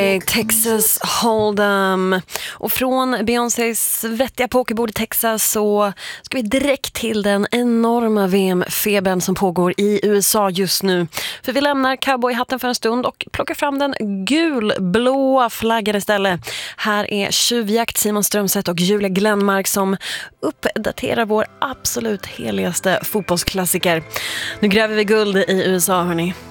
Texas Hold'em. Och från Beyoncés vettiga pokerbord i Texas så ska vi direkt till den enorma VM-febern som pågår i USA just nu. För vi lämnar cowboyhatten för en stund och plockar fram den gulblåa flaggan istället. Här är Tjuvjakt, Simon Strömstedt och Julia Glenmark som uppdaterar vår absolut heligaste fotbollsklassiker. Nu gräver vi guld i USA, hörni.